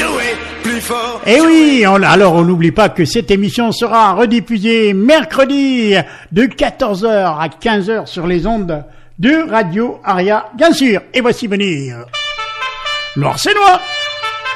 jouer plus fort. Et oui, alors on n'oublie pas que cette émission sera rediffusée mercredi de 14h à 15h sur les ondes de Radio Aria, bien sûr. Et voici venir Noir c'est Noir.